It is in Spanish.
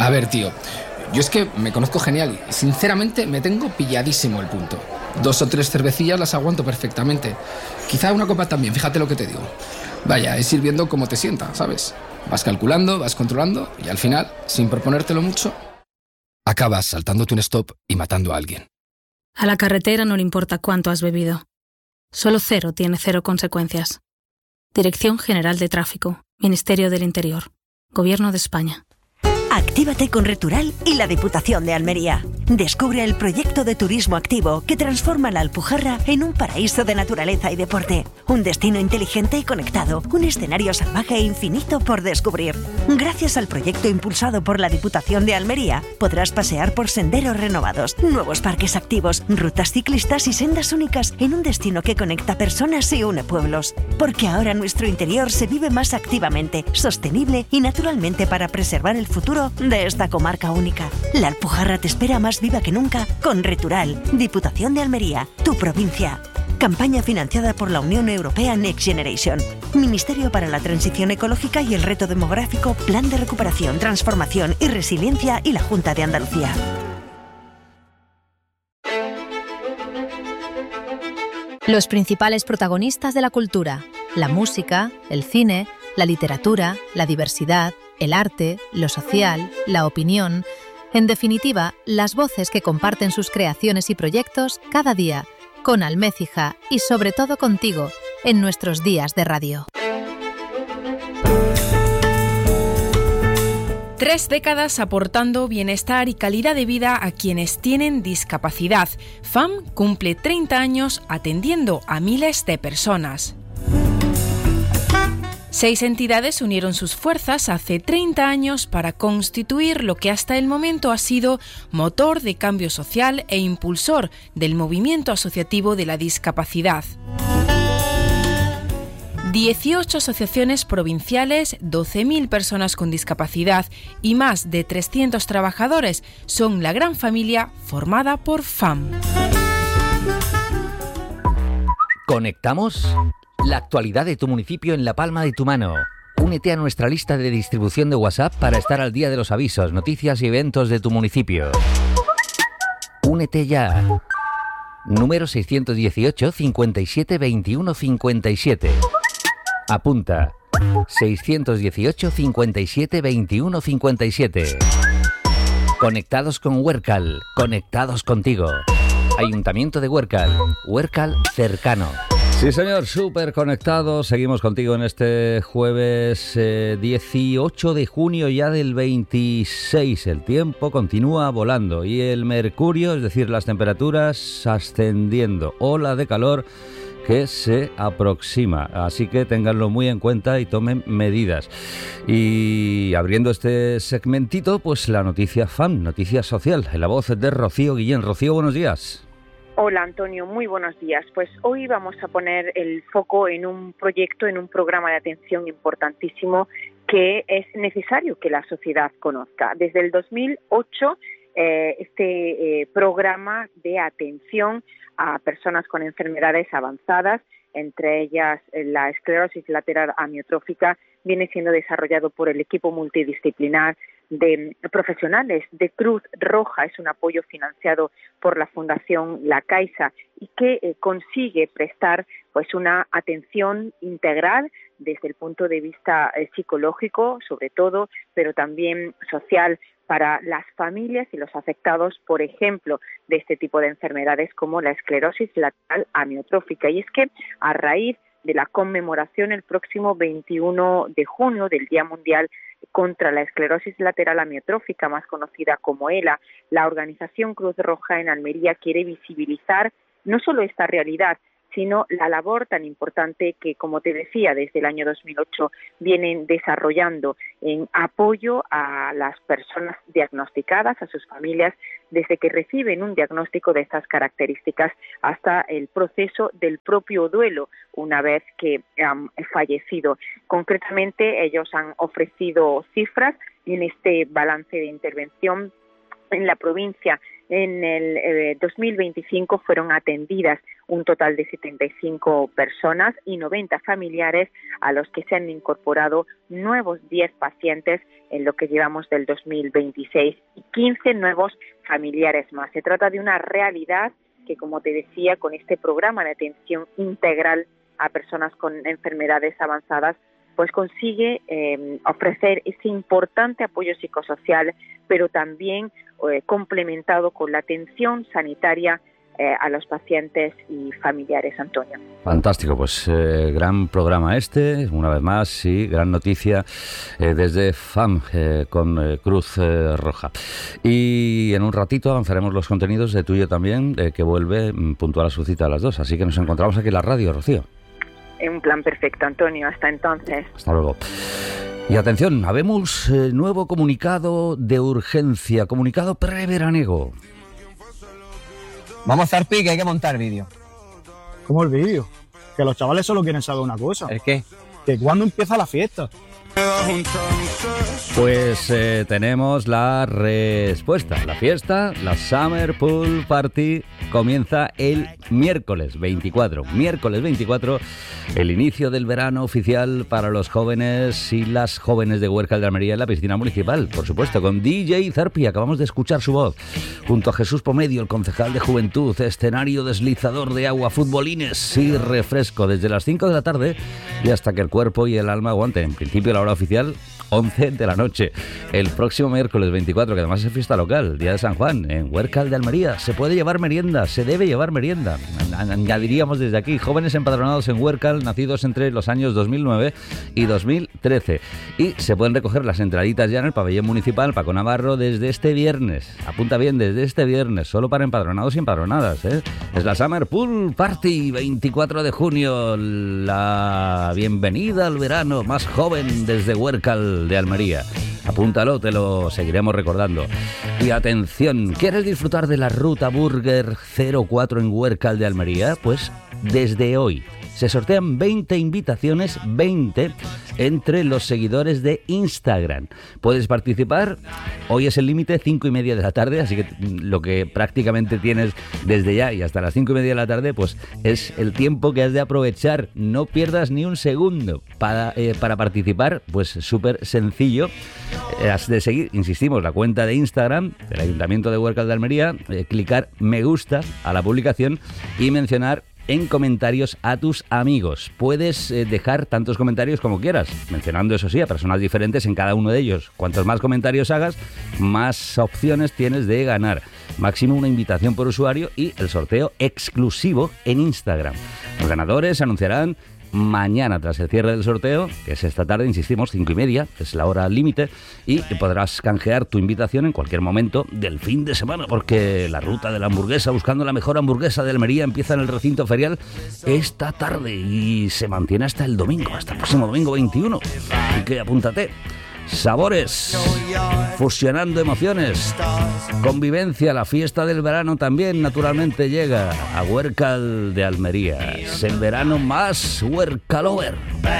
A ver, tío, yo es que me conozco genial y sinceramente me tengo pilladísimo el punto. 2 o 3 cervecillas las aguanto perfectamente. Quizá una copa también, fíjate lo que te digo. Vaya, es ir viendo cómo te sienta, ¿sabes? Vas calculando, vas controlando y al final, sin proponértelo mucho, acabas saltándote un stop y matando a alguien. A la carretera no le importa cuánto has bebido. Solo cero tiene 0 consecuencias. Dirección General de Tráfico, Ministerio del Interior, Gobierno de España. Actívate con Retural y la Diputación de Almería. Descubre el proyecto de turismo activo que transforma la Alpujarra en un paraíso de naturaleza y deporte. Un destino inteligente y conectado. Un escenario salvaje e infinito por descubrir. Gracias al proyecto impulsado por la Diputación de Almería, podrás pasear por senderos renovados, nuevos parques activos, rutas ciclistas y sendas únicas en un destino que conecta personas y une pueblos. Porque ahora nuestro interior se vive más activamente, sostenible y naturalmente para preservar el futuro de esta comarca única. La Alpujarra te espera más viva que nunca con Retural, Diputación de Almería, tu provincia. Campaña financiada por la Unión Europea Next Generation. Ministerio para la Transición Ecológica y el Reto Demográfico, Plan de Recuperación, Transformación y Resiliencia y la Junta de Andalucía. Los principales protagonistas de la cultura: la música, el cine, la literatura, la diversidad, el arte, lo social, la opinión. En definitiva, las voces que comparten sus creaciones y proyectos cada día, con Almécija y sobre todo contigo, en nuestros días de radio. 3 décadas aportando bienestar y calidad de vida a quienes tienen discapacidad. FAM cumple 30 años atendiendo a miles de personas. 6 entidades unieron sus fuerzas hace 30 años para constituir lo que hasta el momento ha sido motor de cambio social e impulsor del movimiento asociativo de la discapacidad. 18 asociaciones provinciales, 12.000 personas con discapacidad y más de 300 trabajadores son la gran familia formada por FAM. ¿Conectamos? La actualidad de tu municipio en la palma de tu mano. Únete a nuestra lista de distribución de WhatsApp para estar al día de los avisos, noticias y eventos de tu municipio. Únete ya. Número 618 57 21 57. Apunta. 618 57 21 57. Conectados con Huércal. Conectados contigo. Ayuntamiento de Huércal. Huércal cercano. Sí, señor, súper conectados. Seguimos contigo en este jueves 18 de junio ya del 26. El tiempo continúa volando y el mercurio, es decir, las temperaturas ascendiendo. Ola de calor que se aproxima. Así que ténganlo muy en cuenta y tomen medidas. Y abriendo este segmentito, pues la noticia FAM, noticia social, en la voz de Rocío Guillén. Rocío, buenos días. Hola Antonio, muy buenos días. Pues hoy vamos a poner el foco en un proyecto, en un programa de atención importantísimo que es necesario que la sociedad conozca. Desde el 2008, este programa de atención a personas con enfermedades avanzadas, entre ellas la esclerosis lateral amiotrófica, viene siendo desarrollado por el equipo multidisciplinar de profesionales de Cruz Roja. Es un apoyo financiado por la Fundación La Caixa y que consigue prestar pues una atención integral desde el punto de vista psicológico, sobre todo, pero también social para las familias y los afectados, por ejemplo, de este tipo de enfermedades como la esclerosis lateral amiotrófica. Y es que a raíz de la conmemoración el próximo 21 de junio del Día Mundial contra la Esclerosis Lateral Amiotrófica, más conocida como ELA, la organización Cruz Roja en Almería quiere visibilizar no solo esta realidad, sino la labor tan importante que, como te decía, desde el año 2008 vienen desarrollando en apoyo a las personas diagnosticadas, a sus familias, desde que reciben un diagnóstico de estas características hasta el proceso del propio duelo una vez que han fallecido. Concretamente, ellos han ofrecido cifras en este balance de intervención En la provincia, en el 2025 fueron atendidas un total de 75 personas y 90 familiares, a los que se han incorporado nuevos 10 pacientes en lo que llevamos del 2026 y 15 nuevos familiares más. Se trata de una realidad que, como te decía, con este programa de atención integral a personas con enfermedades avanzadas, pues consigue ofrecer ese importante apoyo psicosocial, pero también complementado con la atención sanitaria a los pacientes y familiares, Antonio. Fantástico, pues gran programa una vez más, sí, gran noticia desde FAM con Cruz Roja. Y en un ratito avanzaremos los contenidos de Tuyo También, que vuelve puntual a su cita a las 2, así que nos encontramos aquí en la radio, Rocío. Un plan perfecto, Antonio. Hasta entonces. Hasta luego. Y atención, habemos nuevo comunicado de urgencia, comunicado preveraniego. Vamos, Zarpi, que hay que montar vídeo. ¿Cómo el vídeo? Que los chavales solo quieren saber una cosa. ¿El qué? Que cuándo empieza la fiesta. Pues tenemos la respuesta. La fiesta, la Summer Pool Party, comienza el miércoles 24. Miércoles 24, el inicio del verano oficial para los jóvenes y las jóvenes de Huércal de Almería en la piscina municipal, por supuesto, con DJ Zarpi. Acabamos de escuchar su voz. Junto a Jesús Pomedio, el concejal de Juventud, escenario deslizador de agua, futbolines y refresco desde las 5 de la tarde y hasta que el cuerpo y el alma aguanten. En principio, la hora oficial 11 de la noche. El próximo miércoles 24, que además es fiesta local, Día de San Juan, en Huércal de Almería. Se puede llevar merienda, se debe llevar merienda. Añadiríamos desde aquí, jóvenes empadronados en Huércal, nacidos entre los años 2009 y 2013. Y se pueden recoger las entraditas ya en el pabellón municipal Paco Navarro desde este viernes. Apunta bien, desde este viernes, solo para empadronados y empadronadas, ¿eh? Es la Summer Pool Party, 24 de junio, la bienvenida al verano más joven desde Huércal de Almería. Apúntalo, te lo seguiremos recordando. Y atención, ¿quieres disfrutar de la Ruta Burger 04 en Huércal de Almería? Pues desde hoy se sortean 20 invitaciones, 20 entre los seguidores de Instagram. Puedes participar, hoy es el límite, 5:30 de la tarde, así que lo que prácticamente tienes desde ya y hasta las 5:30 de la tarde, pues es el tiempo que has de aprovechar. No pierdas ni un segundo para participar, pues súper sencillo. Has de seguir, insistimos, la cuenta de Instagram del Ayuntamiento de Huércal de Almería, clicar me gusta a la publicación y mencionar en comentarios a tus amigos. Puedes dejar tantos comentarios como quieras, mencionando, eso sí, a personas diferentes en cada uno de ellos. Cuantos más comentarios hagas, más opciones tienes de ganar. Máximo una invitación por usuario y el sorteo exclusivo en Instagram. Los ganadores se anunciarán mañana tras el cierre del sorteo, que es esta tarde, insistimos, 5:30, es la hora límite, y podrás canjear tu invitación en cualquier momento del fin de semana, porque la ruta de la hamburguesa, buscando la mejor hamburguesa de Almería, empieza en el recinto ferial esta tarde y se mantiene hasta el domingo, hasta el próximo domingo 21. Así que apúntate. Sabores, fusionando emociones, convivencia, la fiesta del verano también naturalmente llega a Huércal de Almería. Es el verano más huercalover.